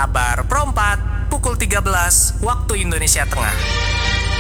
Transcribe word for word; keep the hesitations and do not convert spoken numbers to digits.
Kabar Pro empat, pukul tiga belas waktu Indonesia Tengah.